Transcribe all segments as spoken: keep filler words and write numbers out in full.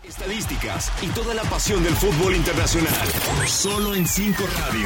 Estadísticas y toda la pasión del fútbol internacional. Solo en cinco Radio.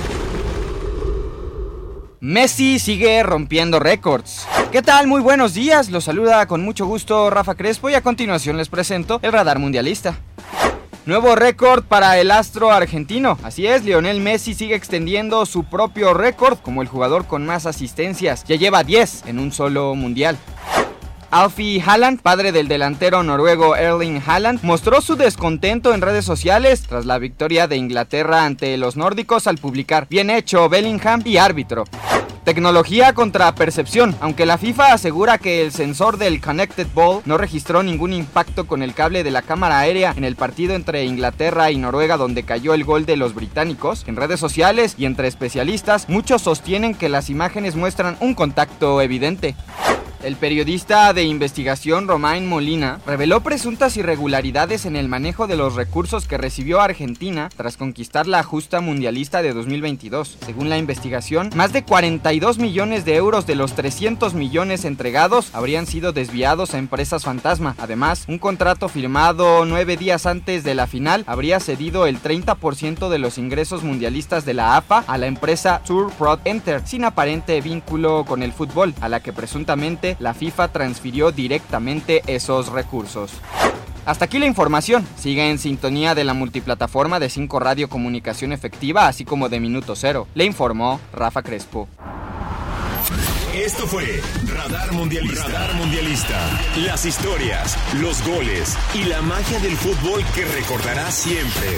Messi sigue rompiendo récords. ¿Qué tal? Muy buenos días. Los saluda con mucho gusto Rafa Crespo y a continuación les presento el radar mundialista. Nuevo récord para el astro argentino. Así es, Lionel Messi sigue extendiendo su propio récord como el jugador con más asistencias. Ya lleva diez en un solo mundial. Alfie Haaland, padre del delantero noruego Erling Haaland, mostró su descontento en redes sociales tras la victoria de Inglaterra ante los nórdicos al publicar "Bien hecho, Bellingham" y árbitro. Tecnología contra percepción. Aunque la FIFA asegura que el sensor del Connected Ball no registró ningún impacto con el cable de la cámara aérea en el partido entre Inglaterra y Noruega donde cayó el gol de los británicos, en redes sociales y entre especialistas, muchos sostienen que las imágenes muestran un contacto evidente. El periodista de investigación Romain Molina reveló presuntas irregularidades en el manejo de los recursos que recibió Argentina tras conquistar la justa mundialista de dos mil veintidós. Según la investigación, más de cuarenta y dos millones de euros de los trescientos millones entregados habrían sido desviados a empresas fantasma. Además, un contrato firmado nueve días antes de la final habría cedido el treinta por ciento de los ingresos mundialistas de la A F A a la empresa Tour Prod Enter, sin aparente vínculo con el fútbol, a la que presuntamente la FIFA transfirió directamente esos recursos. Hasta aquí la información. Sigue en sintonía de la multiplataforma de cinco Radio Comunicación Efectiva, así como de Minuto Cero. Le informó Rafa Crespo. Esto fue Radar Mundialista. Radar Mundialista. Las historias, los goles y la magia del fútbol que recordarás siempre.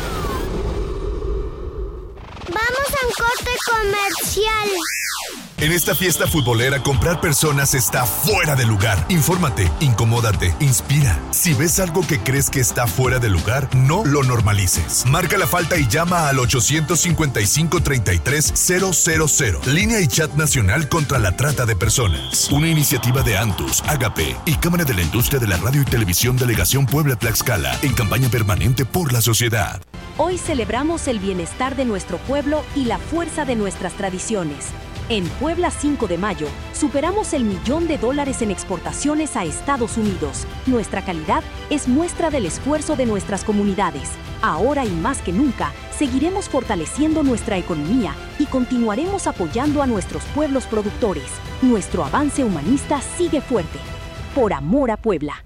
Vamos a un corte comercial. En esta fiesta futbolera, comprar personas está fuera de lugar. Infórmate, incomódate, inspira. Si ves algo que crees que está fuera de lugar, no lo normalices. Marca la falta y llama al ochocientos cincuenta y cinco, treinta y tres, cero cero cero. Línea y chat nacional contra la trata de personas. Una iniciativa de Antus, Agape y Cámara de la Industria de la Radio y Televisión Delegación Puebla-Tlaxcala en campaña permanente por la sociedad. Hoy celebramos el bienestar de nuestro pueblo y la fuerza de nuestras tradiciones. En Puebla cinco de mayo, superamos el millón de dólares en exportaciones a Estados Unidos. Nuestra calidad es muestra del esfuerzo de nuestras comunidades. Ahora y más que nunca, seguiremos fortaleciendo nuestra economía y continuaremos apoyando a nuestros pueblos productores. Nuestro avance humanista sigue fuerte. Por amor a Puebla.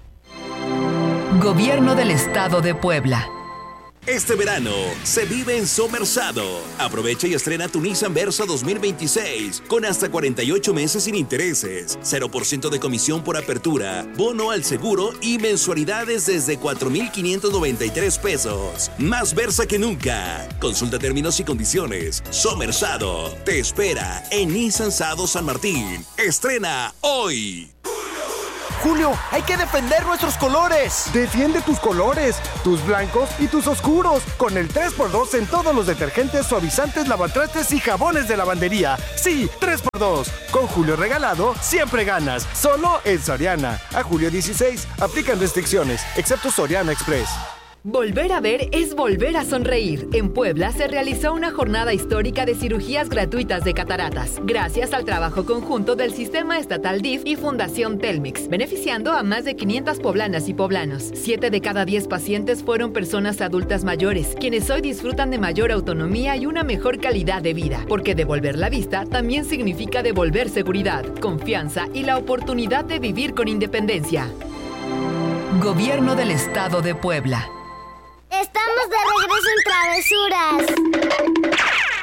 Gobierno del Estado de Puebla. Este verano se vive en Somersado. Aprovecha y estrena tu Nissan Versa dos mil veintiséis con hasta cuarenta y ocho meses sin intereses, cero por ciento de comisión por apertura, bono al seguro y mensualidades desde cuatro mil quinientos noventa y tres pesos. Más Versa que nunca. Consulta términos y condiciones. Somersado te espera en Nissan Sado San Martín. Estrena hoy. Julio, hay que defender nuestros colores. Defiende tus colores, tus blancos y tus oscuros, con el tres por dos en todos los detergentes, suavizantes, lavatrastes y jabones de lavandería. Sí, tres por dos. Con Julio regalado, siempre ganas. Solo en Soriana. A julio dieciséis, aplican restricciones, excepto Soriana Express. Volver a ver es volver a sonreír. En Puebla se realizó una jornada histórica de cirugías gratuitas de cataratas, gracias al trabajo conjunto del Sistema Estatal D I F y Fundación Telmex, beneficiando a más de quinientas poblanas y poblanos. Siete de cada diez pacientes fueron personas adultas mayores, quienes hoy disfrutan de mayor autonomía y una mejor calidad de vida, porque devolver la vista también significa devolver seguridad, confianza y la oportunidad de vivir con independencia. Gobierno del Estado de Puebla. Estamos de regreso en Travesuras.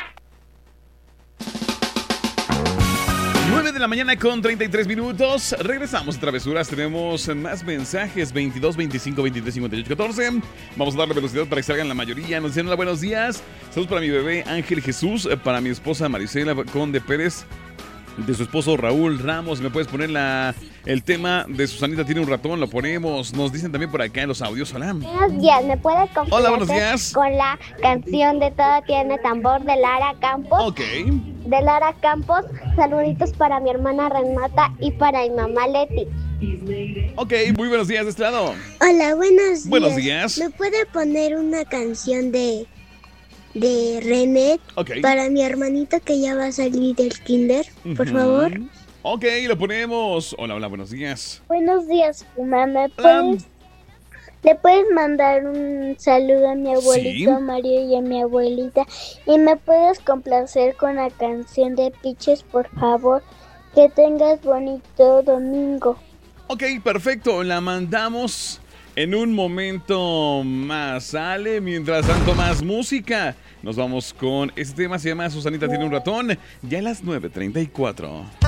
nueve de la mañana con treinta y tres minutos. Regresamos a Travesuras. Tenemos más mensajes. veintidós, veinticinco, veintitrés, cincuenta y ocho, catorce. Vamos a darle velocidad para que salgan la mayoría. Nos dicen hola, buenos días. Saludos para mi bebé Ángel Jesús, para mi esposa Marisela Conde Pérez, de su esposo Raúl Ramos. ¿Me puedes poner la, el tema de Susanita tiene un ratón? Lo ponemos. Nos dicen también por acá en los audios. Hola. Buenos días, ¿me puedes complacer Hola, buenos días. con la canción de Todo tiene tambor de Lara Campos? Ok. De Lara Campos, saluditos para mi hermana Renata y para mi mamá Leti. Ok, muy buenos días de este lado. Hola, buenos días. Buenos días. ¿Me puede poner una canción de... de René, okay, para mi hermanito que ya va a salir del kinder, por uh-huh. favor? Ok, lo ponemos. Hola, hola, buenos días. Buenos días, mamá. ¿Me puedes, Le puedes mandar un saludo a mi abuelito Sí. Mario y a mi abuelita. Y me puedes complacer con la canción de Piches, por favor. Que tengas bonito domingo. Ok, perfecto. La mandamos en un momento más. Sale, mientras tanto más música. Nos vamos con este tema, se llama Susanita tiene un ratón. Ya a las nueve treinta y cuatro.